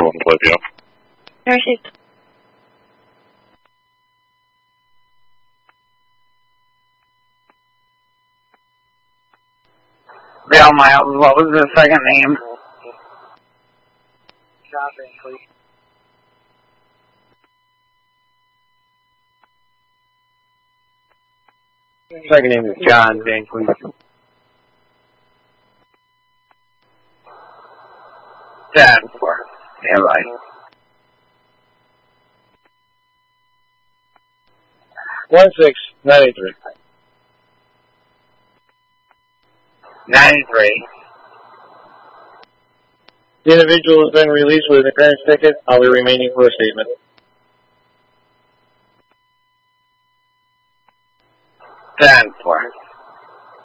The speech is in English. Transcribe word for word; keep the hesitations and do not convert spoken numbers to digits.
one Clivio. Received. Bill Miles, what was the second name? John Bankley. Second name is John Bankley. ten four. Yeah, right. One six nine eight three. ninety-three. The individual has been released with an appearance ticket. I'll be remaining for a statement. ten four.